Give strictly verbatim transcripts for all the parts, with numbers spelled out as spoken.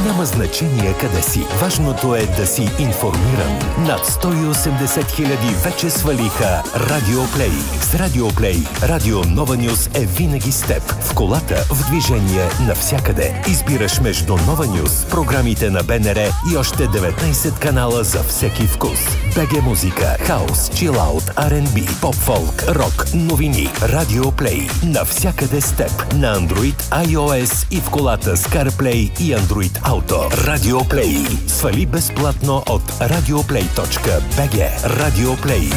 Няма значение къде си. Важното е да си информиран. Над сто и осемдесет хиляди вече свалиха Радио Плей. С Радио Плей, Радио Нова Нюз е винаги с теб. В колата, в движение, навсякъде. Избираш между Нова Нюз, програмите на БНР и още деветнайсет канала за всеки вкус. БГ музика, хаус, чилаут, Ар енд Би, поп-фолк, рок, новини. Радио Плей. Навсякъде с теб. На Android, iOS и в колата с CarPlay и Android Auto. Радио Плей. Свали безплатно от радиоплей точка би джи. Радио Плей.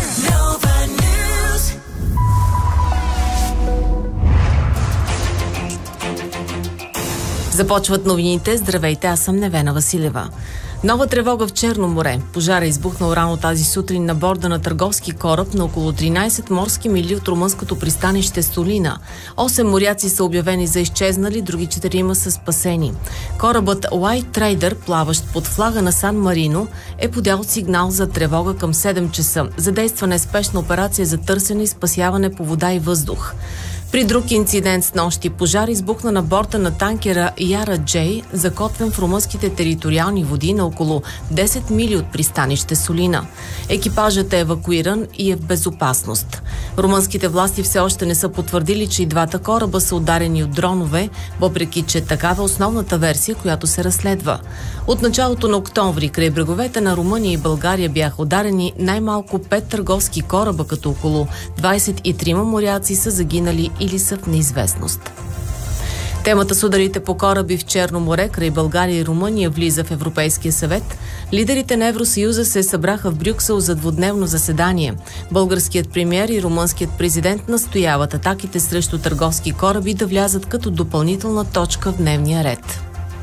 Започват новините. Здравейте, аз съм Невена Василева. Нова тревога в Черно море. Пожар е избухнал рано тази сутрин на борда на търговски кораб на около тринайсет морски мили от румънското пристанище Солина. Осем моряци са обявени за изчезнали, други четирима са спасени. Корабът White Trader, плаващ под флага на Сан Марино, е подял сигнал за тревога към седем часа. Задействана е спешна операция за търсене и спасяване по вода и въздух. При друг инцидент с нощи пожар избухна на борта на танкера Яра Джей, закотвен в румънските териториални води на около десет мили от пристанище Солина. Екипажът е евакуиран и е в безопасност. Румънските власти все още не са потвърдили, че и двата кораба са ударени от дронове, въпреки че такава е основната версия, която се разследва. От началото на октомври край бреговете на Румъния и България бяха ударени най-малко пет търговски кораба, като около двайсет и трима моряци са загинали или са в неизвестност. Темата с ударите по кораби в Черно море край България и Румъния влиза в Европейския съвет. Лидерите на Евросъюза се събраха в Брюксел за двудневно заседание. Българският премиер и румънският президент настояват атаките срещу търговски кораби да влязат като допълнителна точка в дневния ред.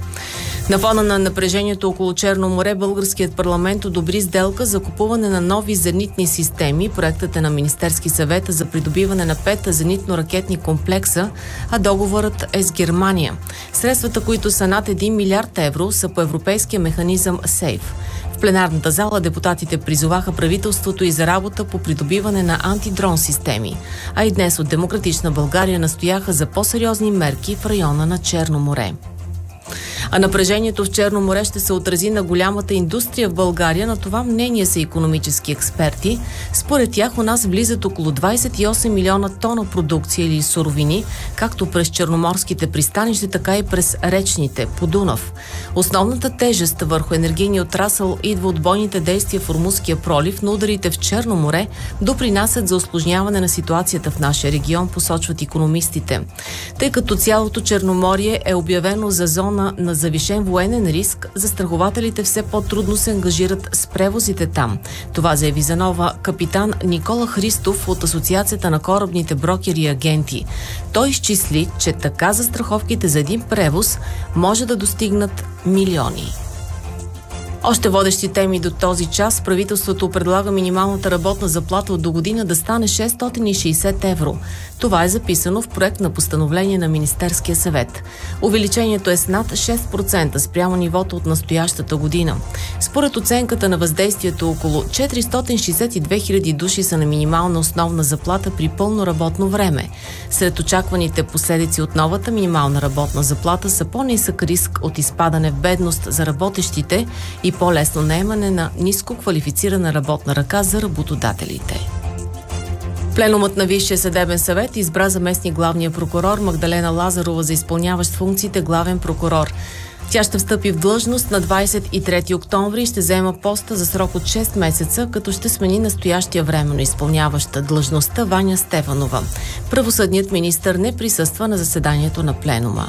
На фона на напрежението около Черно море, българският парламент одобри сделка за купуване на нови зенитни системи. Проектът е на Министерски съвет за придобиване на пет зенитно-ракетни комплекса, а договорът е с Германия. Средствата, които са над един милиард евро, са по европейския механизъм СЕЙФ. В пленарната зала депутатите призоваха правителството и за работа по придобиване на антидрон системи. А и днес от Демократична България настояха за по-сериозни мерки в района на Черно море. А напрежението в Черно море ще се отрази на голямата индустрия в България. На това мнение са икономически експерти. Според тях у нас влизат около двайсет и осем милиона тона продукция или суровини, както през черноморските пристанища, така и през речните по Дунав. Основната тежест върху енергийния отрасъл идва от бойните действия в Ормузския пролив, но ударите в Черно море допринасят за усложняване на ситуацията в нашия регион, посочват икономистите. Тъй като цялото Черноморие е обявено за зона на завишен военен риск, застрахователите все по-трудно се ангажират с превозите там. Това заяви за нова капитан Никола Христов от Асоциацията на корабните брокери и агенти. Той изчисли, че така застраховките за един превоз може да достигнат милиони. Още водещи теми до този час. Правителството предлага минималната работна заплата от до година да стане шестстотин и шейсет евро. Това е записано в проект на постановление на Министерския съвет. Увеличението е с над шест процента спрямо нивото от настоящата година. Според оценката на въздействието, около четиристотин шейсет и две хиляди души са на минимална основна заплата при пълно работно време. Сред очакваните последици от новата минимална работна заплата са по-нисък риск от изпадане в бедност за работещите и по-лесно наемане на ниско квалифицирана работна ръка за работодателите. Пленумът на Висшия съдебен съвет избра заместник главния прокурор Магдалена Лазарова за изпълняващ функциите главен прокурор. Тя ще встъпи в длъжност на двайсет и трети октомври и ще заема поста за срок от шест месеца, като ще смени настоящия временно изпълняваща длъжността Ваня Стефанова. Правосъдният министър не присъства на заседанието на пленума.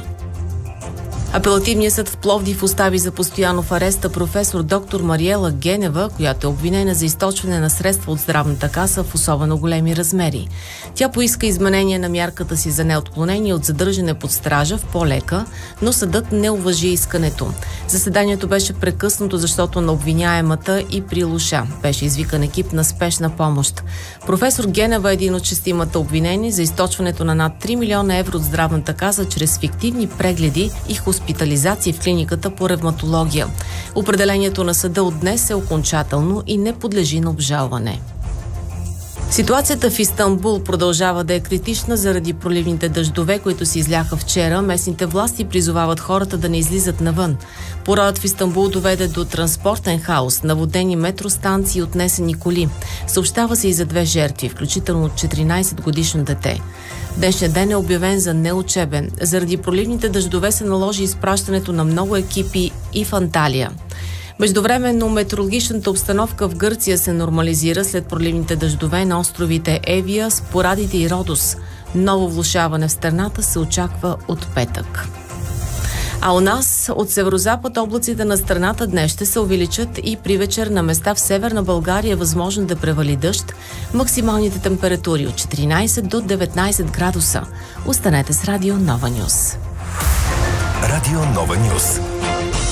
Апелативният съд в Пловдив остави за постоянно в ареста професор доктор Мариела Генева, която е обвинена за източване на средства от здравната каса в особено големи размери. Тя поиска изменение на мярката си за неотклонение от задържане под стража в по-лека, но съдът не уважи искането. Заседанието беше прекъснато, защото на обвиняемата и при луша беше извикан екип на спешна помощ. Професор Генева е един от шестимата обвинени за източването на над три милиона евро от здравната каса чрез фиктивни прегледи и хоспитализации в клиниката по ревматология. Определението на съда от днес е окончателно и не подлежи на обжалване. Ситуацията в Истанбул продължава да е критична заради проливните дъждове, които се изляха вчера. Местните власти призовават хората да не излизат навън. Породът в Истанбул доведе до транспортен хаос, наводени метростанции и отнесени коли. Съобщава се и за две жертви, включително четиринайсетгодишно дете. Днешният ден е обявен за неучебен. Заради проливните дъждове се наложи изпращането на много екипи и в Анталия. Междувременно метеорологичната обстановка в Гърция се нормализира след проливните дъждове на островите Евия, Спорадите и Родос. Ново влошаване в страната се очаква от петък. А у нас от северозапад облаците на страната днес ще се увеличат и при вечер на места в северна България е възможно да превали дъжд. Максималните температури от четиринайсет до деветнайсет градуса. Останете с Радио Нова Нюс. Радио Нова Нюс.